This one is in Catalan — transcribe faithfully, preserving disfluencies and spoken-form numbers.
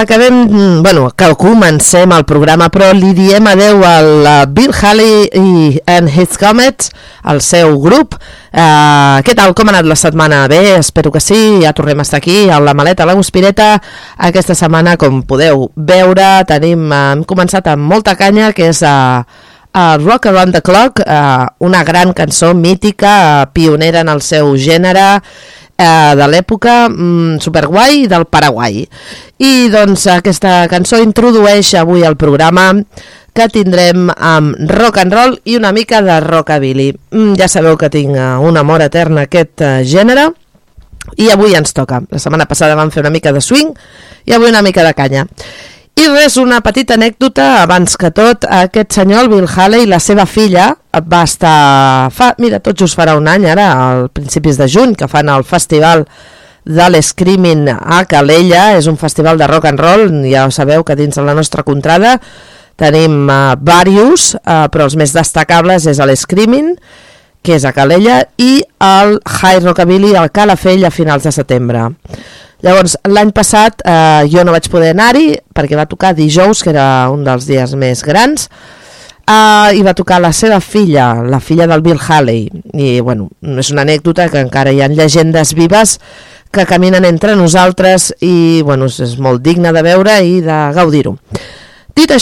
acabem, bueno, que comencem el programa, però li diem adeu al Bill Haley i and His Comets, el seu grup. Uh, què tal, com ha anat la setmana? Bé, espero que sí, ja tornem a estar aquí, a la maleta, a la guspireta. Aquesta setmana, com podeu veure, tenim, uh, hem començat amb molta canya, que és uh, uh, Rock Around the Clock, uh, una gran cançó mítica, uh, pionera en el seu gènere, de l'època, mm, superguai del Paraguai. I doncs aquesta cançó introdueix avui el programa que tindrem amb rock and roll i una mica de rockabilly. Mm, ja sabeu que tinc un amor etern a aquest uh, gènere i avui ens toca. La setmana passada vam fer una mica de swing i avui una mica de canya. I res, una petita anècdota, abans que tot, aquest senyor, el Bill Haley, la seva filla, va estar, fa, mira, tot just farà un any, ara, al principis de juny, que fan el festival de l'Screaming a Calella, és un festival de rock and roll, ja ho sabeu que dins de la nostra contrada tenim uh, diversos, uh, però els més destacables és l'Screaming, que és a Calella, i el High Rockabilly al Calafell a finals de setembre. Llavors, l'any passat eh, jo no vaig poder anar-hi perquè va tocar dijous, que era un dels dies més grans, eh, i va tocar la seva filla, la filla del Bill Haley. I, bueno, és una anècdota que encara hi ha llegendes vives que caminen entre nosaltres i, bueno, és molt digne de veure i de gaudir-ho. Dit això,